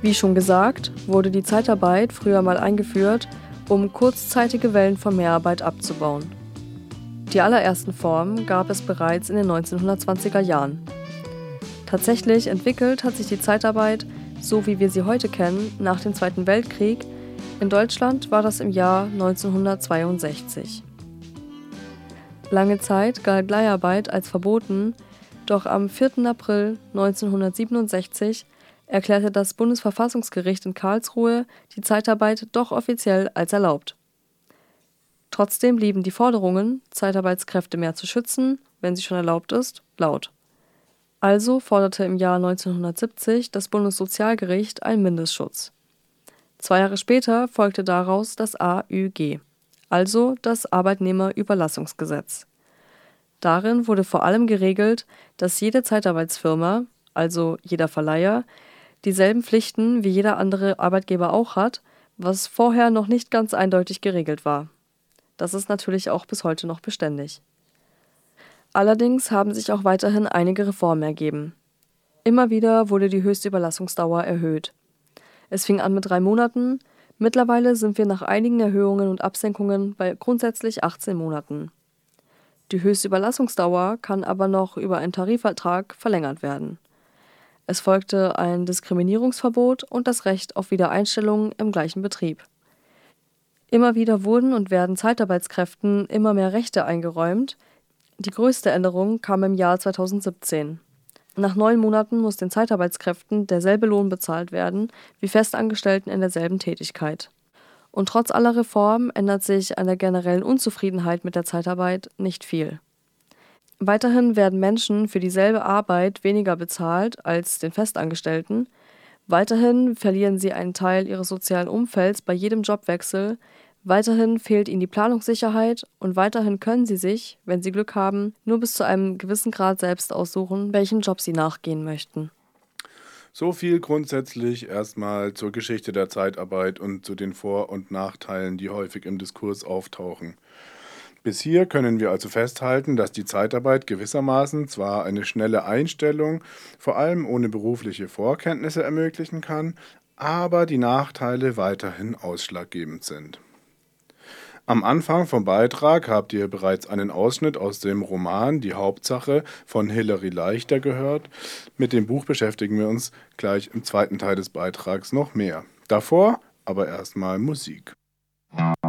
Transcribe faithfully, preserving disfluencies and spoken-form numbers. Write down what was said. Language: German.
Wie schon gesagt, wurde die Zeitarbeit früher mal eingeführt, um kurzzeitige Wellen von Mehrarbeit abzubauen. Die allerersten Formen gab es bereits in den neunzehnhundertzwanziger Jahren. Tatsächlich entwickelt hat sich die Zeitarbeit, so wie wir sie heute kennen, nach dem Zweiten Weltkrieg. In Deutschland war das im Jahr neunzehnhundertzweiundsechzig. Lange Zeit galt Leiharbeit als verboten, doch am vierten April neunzehnhundertsiebenundsechzig erklärte das Bundesverfassungsgericht in Karlsruhe die Zeitarbeit doch offiziell als erlaubt. Trotzdem blieben die Forderungen, Zeitarbeitskräfte mehr zu schützen, wenn sie schon erlaubt ist, laut. Also forderte im Jahr neunzehnhundertsiebzig das Bundessozialgericht einen Mindestschutz. Zwei Jahre später folgte daraus das A Ü G, also das Arbeitnehmerüberlassungsgesetz. Darin wurde vor allem geregelt, dass jede Zeitarbeitsfirma, also jeder Verleiher, dieselben Pflichten wie jeder andere Arbeitgeber auch hat, was vorher noch nicht ganz eindeutig geregelt war. Das ist natürlich auch bis heute noch beständig. Allerdings haben sich auch weiterhin einige Reformen ergeben. Immer wieder wurde die höchste Überlassungsdauer erhöht. Es fing an mit drei Monaten, mittlerweile sind wir nach einigen Erhöhungen und Absenkungen bei grundsätzlich achtzehn Monaten. Die höchste Überlassungsdauer kann aber noch über einen Tarifvertrag verlängert werden. Es folgte ein Diskriminierungsverbot und das Recht auf Wiedereinstellung im gleichen Betrieb. Immer wieder wurden und werden Zeitarbeitskräften immer mehr Rechte eingeräumt. Die größte Änderung kam im Jahr zweitausendsiebzehn. Nach neun Monaten muss den Zeitarbeitskräften derselbe Lohn bezahlt werden wie Festangestellten in derselben Tätigkeit. Und trotz aller Reformen ändert sich an der generellen Unzufriedenheit mit der Zeitarbeit nicht viel. Weiterhin werden Menschen für dieselbe Arbeit weniger bezahlt als den Festangestellten. Weiterhin verlieren sie einen Teil ihres sozialen Umfelds bei jedem Jobwechsel. Weiterhin fehlt ihnen die Planungssicherheit und weiterhin können sie sich, wenn sie Glück haben, nur bis zu einem gewissen Grad selbst aussuchen, welchem Job sie nachgehen möchten. So viel grundsätzlich erstmal zur Geschichte der Zeitarbeit und zu den Vor- und Nachteilen, die häufig im Diskurs auftauchen. Bis hier können wir also festhalten, dass die Zeitarbeit gewissermaßen zwar eine schnelle Einstellung, vor allem ohne berufliche Vorkenntnisse ermöglichen kann, aber die Nachteile weiterhin ausschlaggebend sind. Am Anfang vom Beitrag habt ihr bereits einen Ausschnitt aus dem Roman Die Hauptsache von Hilary Leichter gehört. Mit dem Buch beschäftigen wir uns gleich im zweiten Teil des Beitrags noch mehr. Davor aber erstmal Musik.